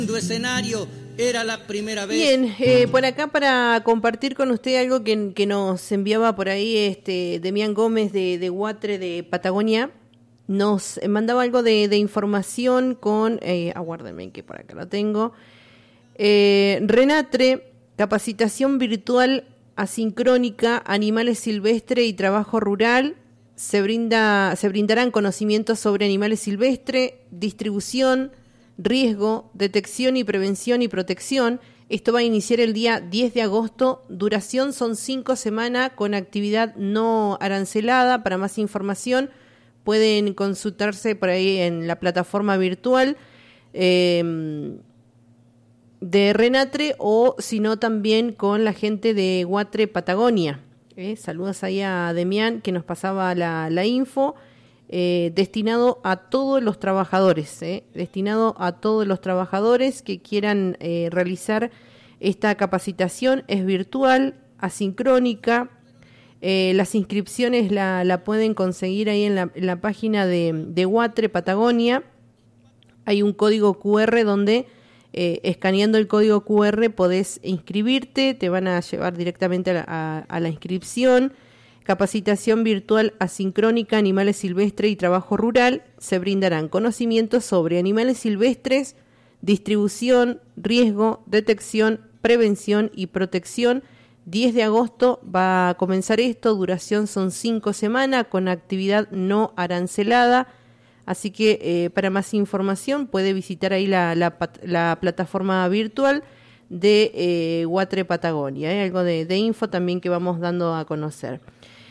escenario era la primera vez. Bien, por acá para compartir con usted algo que nos enviaba por ahí Demián Gómez de Guatre de Patagonia. Nos mandaba algo de información con, aguárdenme que por acá lo tengo. Renatre, capacitación virtual asincrónica, animales silvestres y trabajo rural. Se brindarán conocimientos sobre animales silvestres, distribución, riesgo, detección y prevención y protección. Esto va a iniciar el día 10 de agosto. Duración son 5 semanas con actividad no arancelada. Para más información pueden consultarse por ahí en la plataforma virtual de Renatre o si no también con la gente de Guatre Patagonia. Saludos ahí a Demián que nos pasaba la info. Destinado a todos los trabajadores, destinado a todos los trabajadores que quieran realizar esta capacitación. Es virtual, asincrónica. Las inscripciones la pueden conseguir ahí en la página de Guatre Patagonia. Hay un código QR donde escaneando el código QR podés inscribirte, te van a llevar directamente a la inscripción. Capacitación virtual asincrónica, animales silvestres y trabajo rural. Se brindarán conocimientos sobre animales silvestres, distribución, riesgo, detección, prevención y protección. 10 de agosto va a comenzar esto, duración son 5 semanas con actividad no arancelada. Así que para más información puede visitar ahí la plataforma virtual de Guatre Patagonia. Algo de info también que vamos dando a conocer.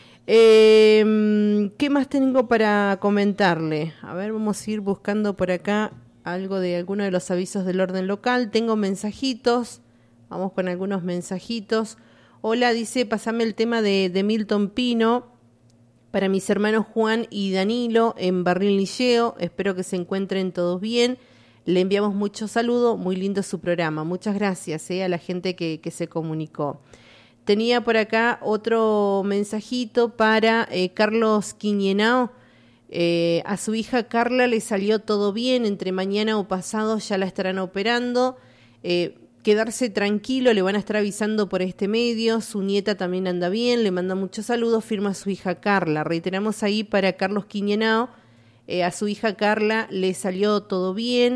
¿Qué más tengo para comentarle? A ver, vamos a ir buscando por acá algo de alguno de los avisos del orden local. Tengo mensajitos, vamos con algunos mensajitos. Hola, dice, pasame el tema de Milton Pino para mis hermanos Juan y Danilo en Barril Liceo. Espero que se encuentren todos bien. Le enviamos muchos saludos, muy lindo su programa. Muchas gracias a la gente que se comunicó. Tenía por acá otro mensajito para Carlos Quiñenao. A su hija Carla le salió todo bien, entre mañana o pasado ya la estarán operando. Quedarse tranquilo, le van a estar avisando por este medio. Su nieta también anda bien, le manda muchos saludos, firma su hija Carla. Reiteramos ahí para Carlos Quiñenao. A su hija Carla le salió todo bien.